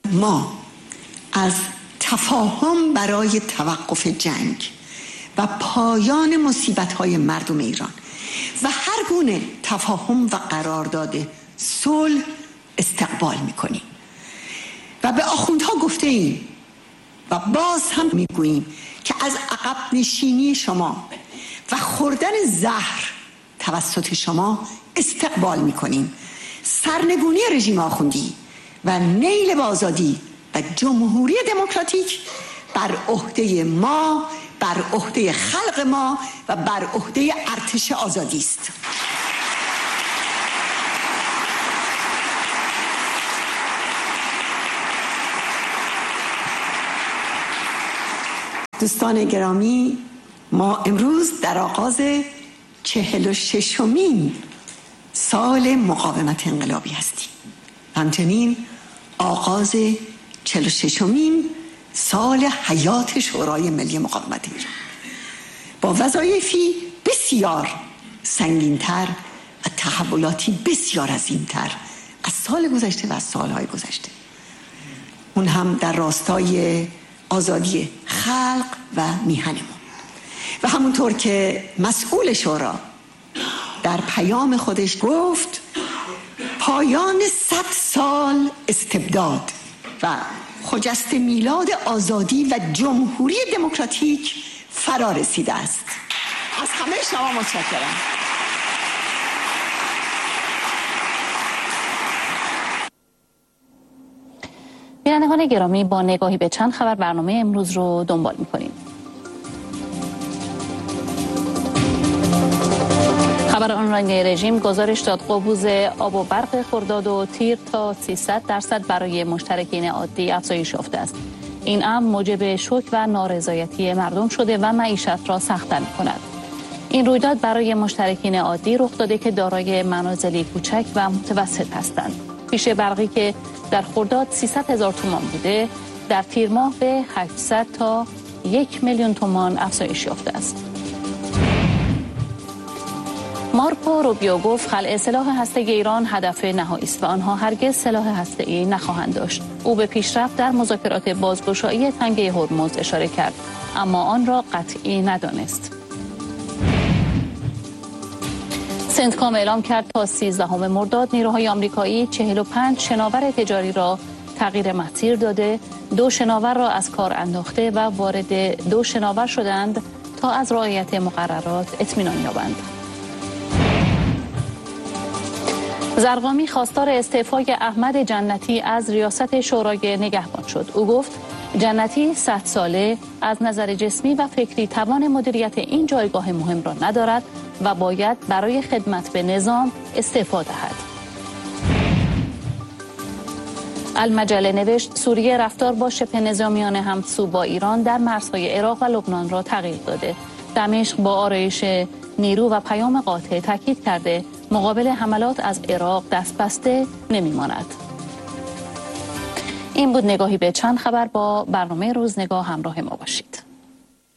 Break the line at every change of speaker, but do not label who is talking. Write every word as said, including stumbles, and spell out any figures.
ما از تفاهم برای توقف جنگ و پایان مصیبت‌های مردم ایران و هر گونه تفاهم و قرارداد صلح استقبال می‌کنیم و به آخوندها گفته ایم و باز هم می‌گوییم که از عقب نشینی شما و خوردن زهر توسط شما استقبال می‌کنیم. سرنگونی رژیم آخوندی و نیل به آزادی و جمهوری دموکراتیک بر عهده ما، بر عهده خلق ما و بر عهده ارتش آزادی است. دوستان گرامی، ما امروز در آغاز چهل و ششمین سال مقاومت انقلابی هستیم. همچنین آغاز چهل و ششمین سال حیات شورای ملی مقاومت ایران با وظایفی بسیار سنگین‌تر و تحولاتی بسیار عظیم‌تر از سال گذشته و از سالهای گذشته، اون هم در راستای آزادی خلق و میهنمون. و همونطور که مسئول شورا در پیام خودش گفت، پایان صد سال استبداد و خجست میلاد آزادی و جمهوری دموکراتیک فرا رسیده است. از همه شما متشکرم.
بینندگان گرامی، با نگاهی به چند خبر برنامه امروز رو دنبال می‌کنیم. خبر آنلاین رژیم گزارش داد قبوز آب و برق خرداد و تیر تا سیصد درصد برای مشترکین عادی افزایش یافته است. این امر موجب شوک و نارضایتی مردم شده و معیشت را سخت‌تر می‌کند. این رویداد برای مشترکین عادی رخ داده که دارای منازلی کوچک و متوسط هستند. فیش برقی که در خرداد سیصد هزار تومان بوده، در تیر ماه به هشتصد تا یک میلیون تومان افزایش یافته است. مارکو روبیو گفت خلع سلاح هسته‌ای ایران هدف نهایی است و آنها هرگز سلاح هسته‌ای نخواهند داشت. او به پیشرفت در مذاکرات بازگشایی تنگه هرمز اشاره کرد، اما آن را قطعی ندانست. سنتکام اعلام کرد تا سیزدهم مرداد نیروهای آمریکایی چهل و پنج شناور تجاری را تغییر مسیر داده، دو شناور را از کار انداخته و وارد دو شناور شدند تا از رعایت مقررات اطمینان یابند. زرقامی خواستار استعفای احمد جنتی از ریاست شورای نگهبان شد. او گفت جنتی صد ساله از نظر جسمی و فکری توان مدیریت این جایگاه مهم را ندارد و باید برای خدمت به نظام استعفا دهد. المجله نوشت سوریه رفتار با شبه نظامیان همسو با ایران در مرزهای عراق و لبنان را تغییر داده. دمشق با آرایش نیرو و پیام قاطع تاکید کرده مقابل حملات از عراق دست بسته نمی‌ماند. این بود نگاهی به چند خبر. با برنامه روزنگاه همراه ما باشید.